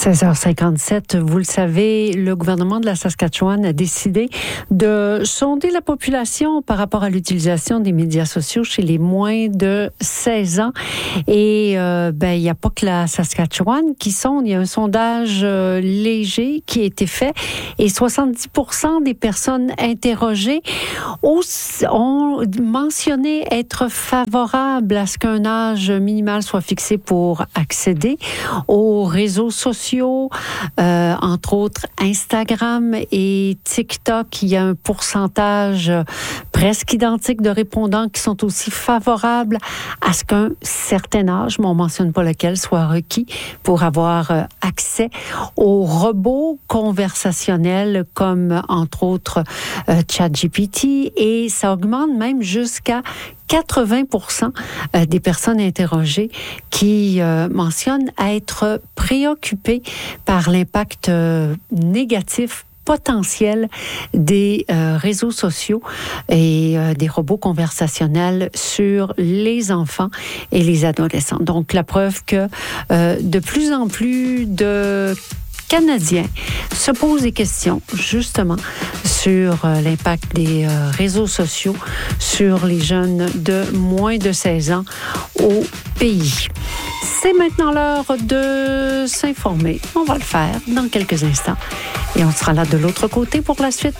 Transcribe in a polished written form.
16h57, vous le savez, le gouvernement de la Saskatchewan a décidé de sonder la population par rapport à l'utilisation des médias sociaux chez les moins de 16 ans. Et il n'y a pas que la Saskatchewan qui sonde, il y a un sondage léger qui a été fait et 70% des personnes interrogées ont mentionné être favorables à ce qu'un âge minimal soit fixé pour accéder aux réseaux sociaux. Entre autres Instagram et TikTok, il y a un pourcentage presque identique de répondants qui sont aussi favorables à ce qu'un certain âge, mais on ne mentionne pas lequel, soit requis pour avoir accès aux robots conversationnels comme entre autres ChatGPT, et ça augmente même jusqu'à 80% des personnes interrogées qui mentionnent être préoccupées par l'impact négatif potentiel des réseaux sociaux et des robots conversationnels sur les enfants et les adolescents. Donc, la preuve que de plus en plus de Canadiens se posent des questions justement sur l'impact des réseaux sociaux sur les jeunes de moins de 16 ans au pays. C'est maintenant l'heure de s'informer. On va le faire dans quelques instants et on sera là de l'autre côté pour la suite.